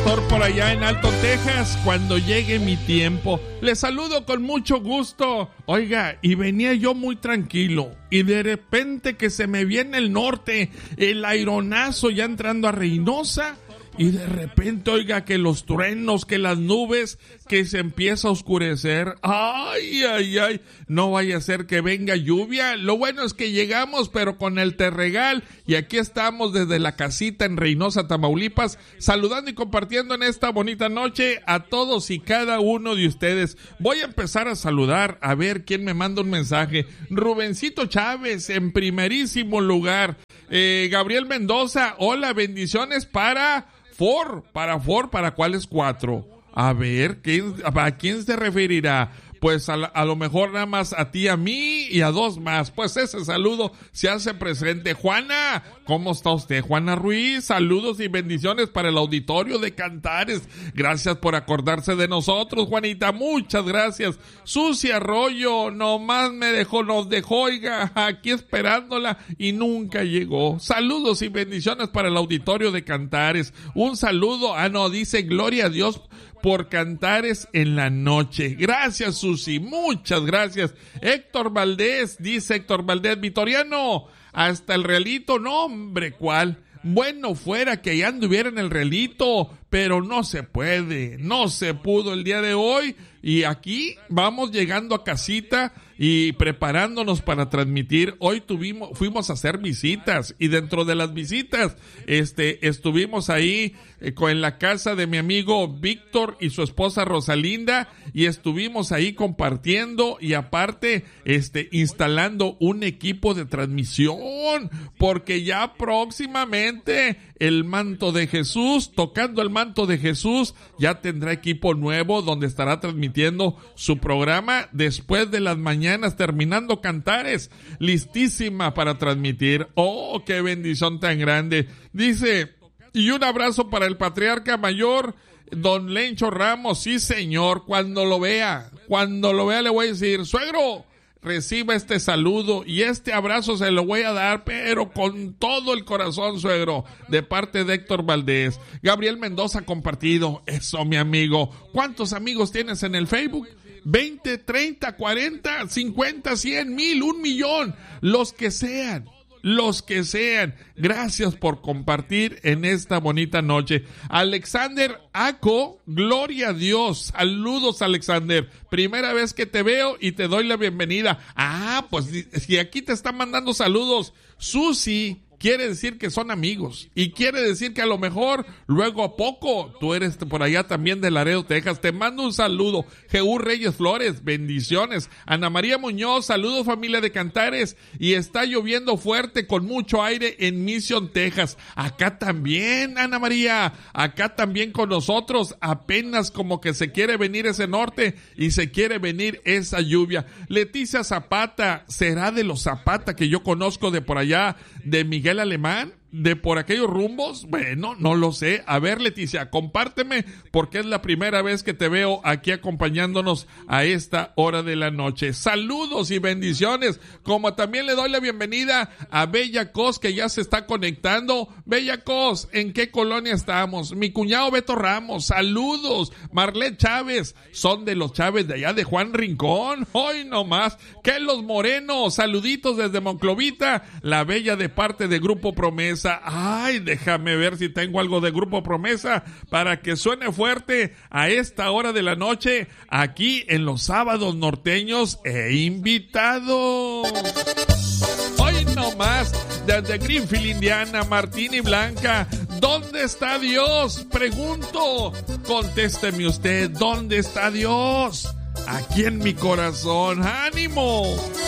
Salvador por allá en Alto, Texas, cuando llegue mi tiempo. Les saludo con mucho gusto. Oiga, y venía yo muy tranquilo, y de repente que se me viene el norte, el aironazo ya entrando a Reynosa, y de repente, oiga, que los truenos, que las nubes, que se empieza a oscurecer. Ay, ay, ay, no vaya a ser que venga lluvia. Lo bueno es que llegamos, pero con el terregal, y aquí estamos desde la casita en Reynosa, Tamaulipas, saludando y compartiendo en esta bonita noche a todos y cada uno de ustedes. Voy a empezar a saludar, a ver quién me manda un mensaje. Rubencito Chávez, en primerísimo lugar. Gabriel Mendoza, hola, bendiciones para Ford, ¿para cuáles 4? A ver, ¿a quién se referirá? Pues a lo mejor nada más a ti, a mí y a 2 más. Pues ese saludo se hace presente. Juana, ¿cómo está usted? Juana Ruiz, saludos y bendiciones para el auditorio de Cantares. Gracias por acordarse de nosotros, Juanita, muchas gracias. Susi Arroyo, nomás nos dejó, oiga, aquí esperándola y nunca llegó. Saludos y bendiciones para el auditorio de Cantares. Un saludo, dice gloria a Dios por Cantares en la noche. Gracias, Susi, muchas gracias. Héctor Valdés, dice Héctor Valdés, Vitoriano, hasta el Realito, no hombre, ¿cuál? Bueno fuera que ya anduviera en el Realito, pero no se puede, no se pudo el día de hoy, y aquí vamos llegando a casita y preparándonos para transmitir. Hoy fuimos a hacer visitas, y dentro de las visitas, estuvimos ahí en la casa de mi amigo Víctor y su esposa Rosalinda, y estuvimos ahí compartiendo, y aparte, instalando un equipo de transmisión, porque ya próximamente el Manto de Jesús, tocando el Manto de Jesús, ya tendrá equipo nuevo donde estará transmitiendo su programa después de las mañanas, terminando Cantares, listísima para transmitir. ¡Oh, qué bendición tan grande! Dice, y un abrazo para el patriarca mayor, don Lencho Ramos. Sí, señor, cuando lo vea le voy a decir, suegro, reciba este saludo y este abrazo, se lo voy a dar, pero con todo el corazón, suegro, de parte de Héctor Valdés. Gabriel Mendoza compartido, eso, mi amigo. ¿Cuántos amigos tienes en el Facebook? 20, 30, 40, 50, 100, 1000, 1,000,000, los que sean. Gracias por compartir en esta bonita noche. Alexander Aco, gloria a Dios. Saludos, Alexander. Primera vez que te veo y te doy la bienvenida. Pues si aquí te están mandando saludos, Susi, quiere decir que son amigos, y quiere decir que a lo mejor luego a poco tú eres por allá también de Laredo, Texas. Te mando un saludo. Jehú Reyes Flores, bendiciones. Ana María Muñoz, saludos, familia de Cantares, y está lloviendo fuerte con mucho aire en Mission, Texas. Acá también, Ana María, acá también con nosotros, apenas como que se quiere venir ese norte y se quiere venir esa lluvia. Leticia Zapata, ¿será de los Zapata que yo conozco de por allá, de Miguel Alemán, de por aquellos rumbos? Bueno, no lo sé. A ver, Leticia, compárteme, porque es la primera vez que te veo aquí acompañándonos a esta hora de la noche. Saludos y bendiciones, como también le doy la bienvenida a Bella Cos, que ya se está conectando. Bella Cos, ¿en qué colonia estamos? Mi cuñado Beto Ramos, saludos. Marlet Chávez, son de los Chávez de allá de Juan Rincón. Hoy nomás. Kelos Moreno, saluditos desde Monclovita, la Bella de parte de Grupo Promesa. Ay, déjame ver si tengo algo de Grupo Promesa para que suene fuerte a esta hora de la noche aquí en los sábados norteños e invitados. Hoy nomás, desde Greenfield, Indiana, Martín y Blanca, ¿dónde está Dios? Pregunto, contésteme usted, ¿dónde está Dios? Aquí en mi corazón, ánimo.